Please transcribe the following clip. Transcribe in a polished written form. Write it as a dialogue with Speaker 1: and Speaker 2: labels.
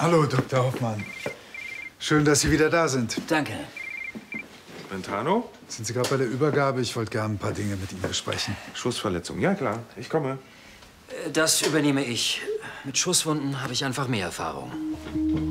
Speaker 1: Hallo, Dr. Hoffmann. Schön, dass Sie wieder da sind.
Speaker 2: Danke.
Speaker 3: Brentano?
Speaker 1: Sind Sie gerade bei der Übergabe? Ich wollte gerne ein paar Dinge mit Ihnen besprechen.
Speaker 3: Schussverletzung, ja klar, ich komme.
Speaker 2: Das übernehme ich. Mit Schusswunden habe ich einfach mehr Erfahrung.